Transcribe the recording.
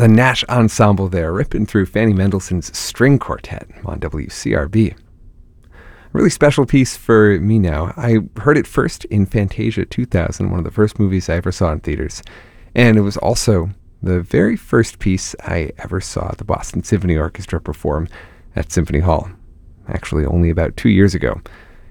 The Nash Ensemble there, ripping through Fanny Mendelssohn's String Quartet on WCRB. A really special piece for me now. I heard it first in Fantasia 2000, one of the first movies I ever saw in theaters. And it was also the very first piece I ever saw the Boston Symphony Orchestra perform at Symphony Hall. Actually, only about 2 years ago.